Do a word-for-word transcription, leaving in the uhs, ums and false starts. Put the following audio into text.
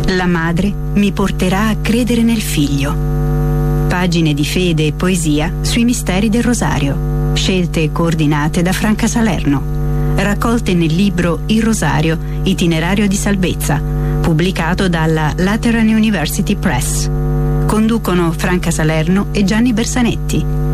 La madre mi porterà a credere nel figlio. Pagine di fede e poesia sui misteri del Rosario, scelte e coordinate da Franca Salerno, raccolte nel libro Il Rosario, itinerario di salvezza, pubblicato dalla Lateran University Press. Conducono Franca Salerno e Gianni Bersanetti.